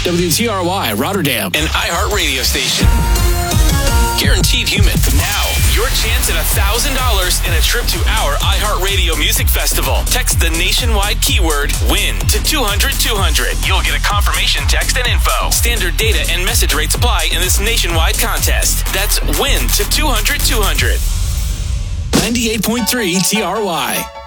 WTRY Rotterdam, an iHeart radio station. Guaranteed human. Now, your chance at $1,000 and a trip to our iHeartRadio Music Festival. Text the nationwide keyword WIN to 200-200. You'll get a confirmation text and info. Standard data and message rates apply in this nationwide contest. That's WIN to 200-200. 98.3 TRY.